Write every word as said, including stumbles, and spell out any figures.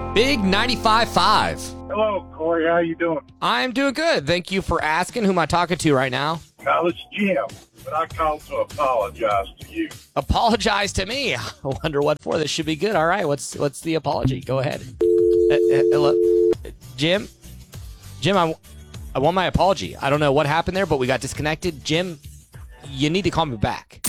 Big ninety-five point five. Hello, Corey. How you doing? I'm doing good. Thank you for asking. Who am I talking to right now? Well, it's Jim, but I called to apologize to you. Apologize to me. I wonder what for. This should be good. All right. What's what's the apology? Go ahead. Uh, uh, hello, Jim. Jim, I, I want my apology. I don't know what happened there, but we got disconnected. Jim, you need to call me back.